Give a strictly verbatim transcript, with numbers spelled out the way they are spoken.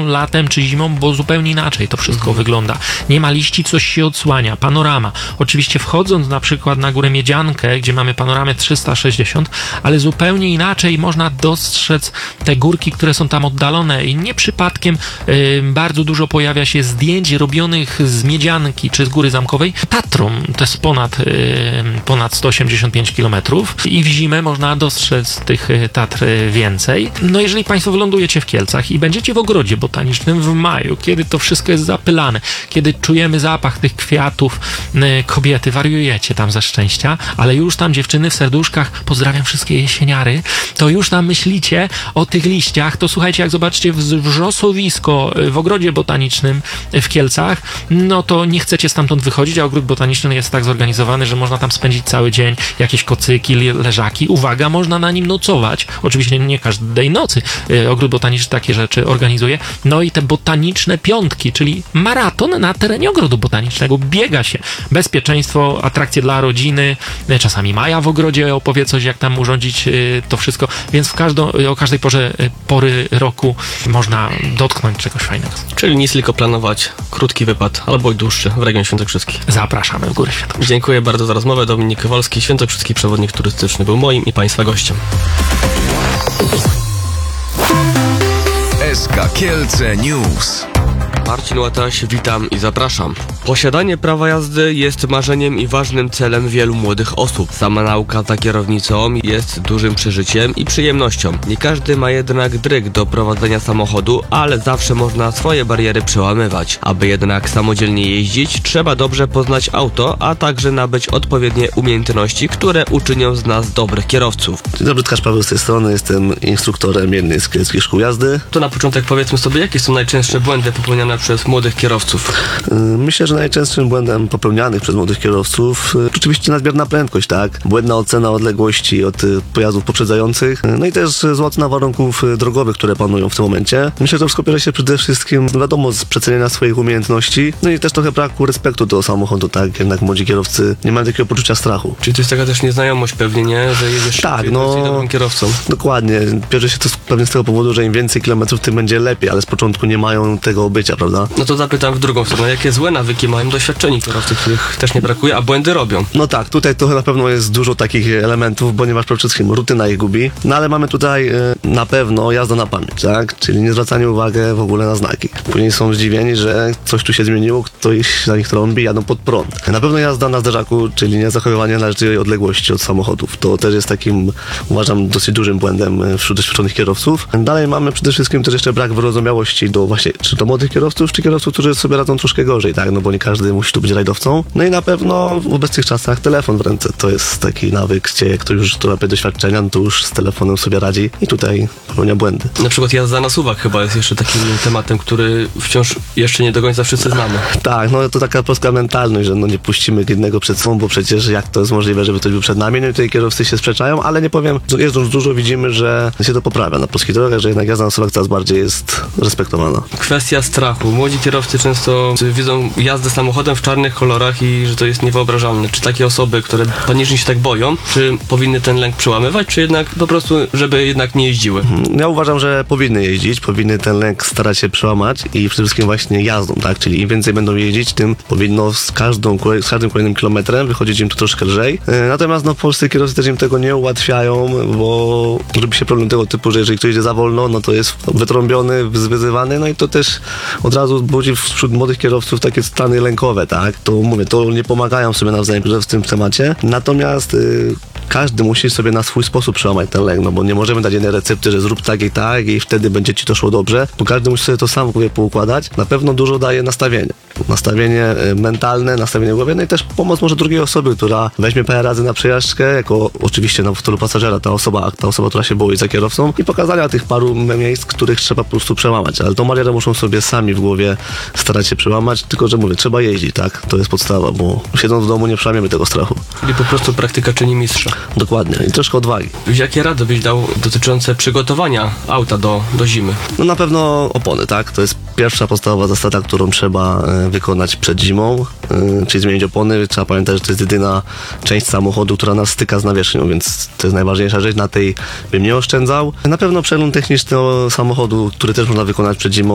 wiosną, latem czy zimą, bo zupełnie inaczej to wszystko mhm. wygląda. Nie ma liści, coś się odsłania, panorama. Oczywiście wchodząc na przykład na Górę Miedziankę, gdzie mamy panoramę trzysta sześćdziesiąt, ale zupełnie inaczej można dostrzec te górki, które są tam oddalone i nie przypadkiem y, bardzo dużo pojawia się zdjęć robionych z Miedzianki czy z Góry Zamkowej Tatrą. To jest ponad, y, ponad sto osiemdziesiąt pięć kilometrów i w zimę można dostrzec tych Tatr więcej. No jeżeli Państwo wylądujecie w Kielcach i będziecie w ogrodzie botanicznym w maju, kiedy to wszystko jest zapylane, kiedy czujemy zapach tych kwiatów, y, kobiety, wariujecie tam ze szczęścia, ale już tam dziewczyny w serduszkach, pozdrawiam wszystkie jesieniary, to już tam myślicie o tych liściach, to słuchajcie, jak zobaczycie wrzosowisko w ogrodzie botanicznym w Kielcach, no to nie chcecie stamtąd wychodzić, a ogród botaniczny jest tak zorganizowany, że można tam spędzić cały dzień, jakieś kocyki, leżaki, uwaga, można na nim nocować, oczywiście nie każdej nocy ogród botaniczny takie rzeczy organizuje, no i te botaniczne piątki, czyli maraton na terenie ogrodu botanicznego, biega się, bezpieczeństwo, atrakcje dla rodziny, czasami Maja w ogrodzie opowie coś, jak tam urządzić to wszystko, więc w każdą, o każdej porze pory roku można dotknąć czegoś fajnego. Czyli nic, tylko planować krótki wypad albo i dłuższy w region świętokrzyski. Zapraszamy w Góry Świętokrzyskie. Dziękuję bardzo za rozmowę. Dominik Kowalski, świętokrzyski przewodnik turystyczny, był moim i Państwa gościem. S K Kielce News. Marcin Łataś, witam i zapraszam. Posiadanie prawa jazdy jest marzeniem i ważnym celem wielu młodych osób. Sama nauka za kierownicą jest dużym przeżyciem i przyjemnością. Nie każdy ma jednak dryg do prowadzenia samochodu, ale zawsze można swoje bariery przełamywać. Aby jednak samodzielnie jeździć, trzeba dobrze poznać auto, a także nabyć odpowiednie umiejętności, które uczynią z nas dobrych kierowców. Dzień dobry, Łukasz Paweł z tej strony, jestem instruktorem jednej z kieleckich szkół jazdy. To na początek powiedzmy sobie, jakie są najczęstsze błędy popełniane przez młodych kierowców? Myślę, że najczęstszym błędem popełnianych przez młodych kierowców oczywiście nadmierna prędkość, tak? Błędna ocena odległości od pojazdów poprzedzających, no i też zła ocena warunków drogowych, które panują w tym momencie. Myślę, że to wszystko bierze się przede wszystkim, wiadomo, z przeceniania swoich umiejętności, no i też trochę braku respektu do samochodu, tak? Jednak młodzi kierowcy nie mają takiego poczucia strachu. Czyli to jest taka też nieznajomość pewnie, nie? Że jedziesz tak, no, dobrym kierowcą. Dokładnie. Bierze się to pewnie z tego powodu, że im więcej kilometrów, tym będzie lepiej, ale z początku nie mają tego obycia, prawda? No to zapytam w drugą stronę, jakie złe nawyki mają doświadczeni kierowcy, których też nie brakuje, a błędy robią? No tak, tutaj to na pewno jest dużo takich elementów, ponieważ przede wszystkim rutyna ich gubi, no ale mamy tutaj y, na pewno jazda na pamięć, tak? Czyli nie zwracanie uwagi w ogóle na znaki. Później są zdziwieni, że coś tu się zmieniło, ktoś za nich trąbi, jadą pod prąd. Na pewno jazda na zderzaku, czyli nie zachowywanie należytej odległości od samochodów. To też jest takim, uważam, dosyć dużym błędem wśród doświadczonych kierowców. Dalej mamy przede wszystkim też jeszcze brak wyrozumiałości do właśnie, czy to młodych kierowców, czy kierowców, którzy sobie radzą troszkę gorzej, tak? No bo nie każdy musi tu być rajdowcą. No i na pewno w obecnych czasach telefon w ręce. To jest taki nawyk, gdzie jak ktoś już trochę doświadczenia, no to już z telefonem sobie radzi i tutaj popełnia błędy. Na przykład jazda na suwak chyba jest jeszcze takim tematem, który wciąż jeszcze nie do końca wszyscy znamy. Tak, no to taka polska mentalność, że no nie puścimy jednego przed sobą, bo przecież jak to jest możliwe, żeby ktoś był przed nami, no i tutaj kierowcy się sprzeczają, ale nie powiem, jeżdżąc dużo widzimy, że się to poprawia na polskich drogach, że jednak jazda na suwak coraz bardziej jest respektowana. Kwestia strachu. Młodzi kierowcy często widzą jazdę samochodem w czarnych kolorach i że to jest niewyobrażalne. Czy takie osoby, które panicznie się tak boją, czy powinny ten lęk przełamywać, czy jednak po prostu, żeby jednak nie jeździły? Ja uważam, że powinny jeździć, powinny ten lęk starać się przełamać i przede wszystkim właśnie jazdą, tak? Czyli im więcej będą jeździć, tym powinno z, każdą, z każdym kolejnym kilometrem wychodzić im to troszkę lżej. Natomiast no polscy kierowcy też im tego nie ułatwiają, bo robi się problem tego typu, że jeżeli ktoś jedzie za wolno, no to jest wytrąbiony, wyzywany, no i to też od razu budzi wśród młodych kierowców takie stany lękowe, tak? To mówię, to nie pomagają sobie nawzajem w tym temacie. Natomiast y, każdy musi sobie na swój sposób przełamać ten lęk, no bo nie możemy dać jednej recepty, że zrób tak i tak i wtedy będzie ci to szło dobrze, bo każdy musi sobie to sam w głowie poukładać. Na pewno dużo daje nastawienie. Nastawienie y, mentalne, nastawienie głowy, no i też pomoc może drugiej osoby, która weźmie parę razy na przejażdżkę, jako oczywiście na fotelu pasażera, ta osoba, ta osoba, która się boi za kierowcą i pokazania tych paru miejsc, których trzeba po prostu przełamać, ale tą barierę muszą sobie sami w głowie starać się przełamać, tylko że mówię, trzeba jeździć, tak? To jest podstawa, bo siedząc w domu nie przełamiemy tego strachu. Czyli po prostu praktyka czyni mistrza. Dokładnie i troszkę odwagi. Jakie rady byś dał dotyczące przygotowania auta do, do zimy? No na pewno opony, tak? To jest pierwsza podstawowa zasada, którą trzeba e, wykonać przed zimą, e, czyli zmienić opony. Trzeba pamiętać, że to jest jedyna część samochodu, która nas styka z nawierzchnią, więc to jest najważniejsza rzecz, na tej bym nie oszczędzał. Na pewno przegląd techniczny samochodu, który też można wykonać przed zimą.